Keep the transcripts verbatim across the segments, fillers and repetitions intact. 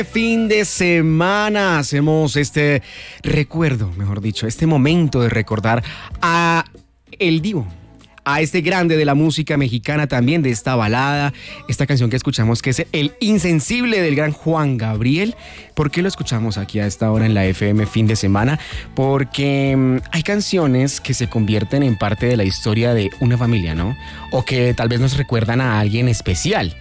Fin de semana hacemos este recuerdo, mejor dicho, este momento de recordar a el Divo, a este grande de la música mexicana, también de esta balada, esta canción que escuchamos que es El Insensible del gran Juan Gabriel. ¿Por qué lo escuchamos aquí a esta hora en la F M fin de semana? Porque mmm, hay canciones que se convierten en parte de la historia de una familia, ¿no? O que tal vez nos recuerdan a alguien especial.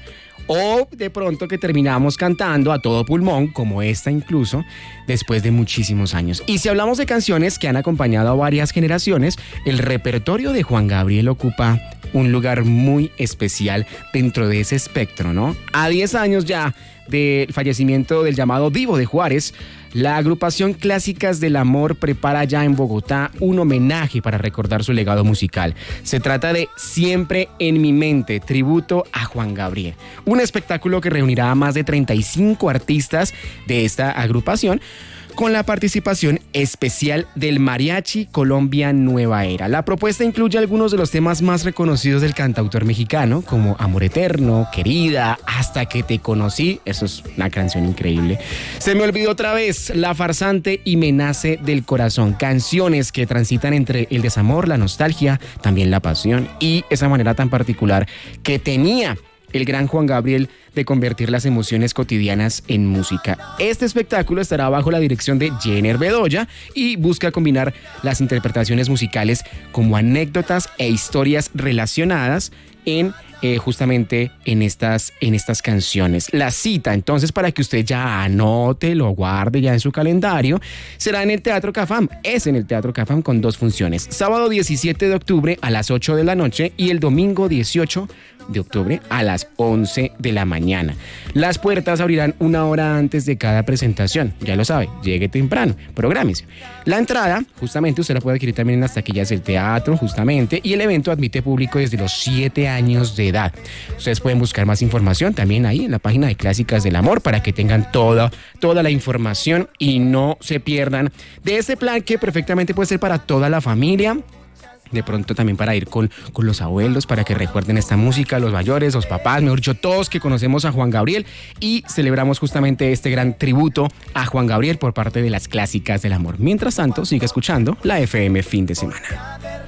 O de pronto que terminamos cantando a todo pulmón, como esta incluso, después de muchísimos años. Y si hablamos de canciones que han acompañado a varias generaciones, el repertorio de Juan Gabriel ocupa un lugar muy especial dentro de ese espectro, ¿no? A diez años ya del fallecimiento del llamado Divo de Juárez, la agrupación Clásicas del Amor prepara ya en Bogotá un homenaje para recordar su legado musical. Se trata de Siempre en mi mente, tributo a Juan Gabriel. Un espectáculo que reunirá a más de treinta y cinco artistas de esta agrupación, con la participación especial del Mariachi Colombia Nueva Era. La propuesta incluye algunos de los temas más reconocidos del cantautor mexicano, como Amor Eterno, Querida, Hasta que te conocí. Eso es una canción increíble. Se me olvidó otra vez, La farsante y Me nace del corazón. Canciones que transitan entre el desamor, la nostalgia, también la pasión y esa manera tan particular que tenía el gran Juan Gabriel de convertir las emociones cotidianas en música. Este espectáculo estará bajo la dirección de Jenner Bedoya y busca combinar las interpretaciones musicales como anécdotas e historias relacionadas en eh, justamente en estas, en estas canciones. La cita, entonces, para que usted ya anote, lo guarde ya en su calendario, será en el Teatro Cafam. Es en el Teatro Cafam con dos funciones. Sábado diecisiete de octubre a las ocho de la noche y el domingo dieciocho de octubre a las once de la mañana. Las puertas abrirán una hora antes de cada presentación. Ya lo sabe, llegue temprano, prográmese. La entrada, justamente, usted la puede adquirir también en las taquillas del teatro, justamente, y el evento admite público desde los siete años de edad. Ustedes pueden buscar más información también ahí en la página de Clásicas del Amor para que tengan toda, toda la información y no se pierdan de este plan que perfectamente puede ser para toda la familia. De pronto también para ir con, con los abuelos, para que recuerden esta música, los mayores, los papás, mejor dicho, todos que conocemos a Juan Gabriel, y celebramos justamente este gran tributo a Juan Gabriel por parte de las Clásicas del Amor. Mientras tanto, sigue escuchando la F M fin de semana.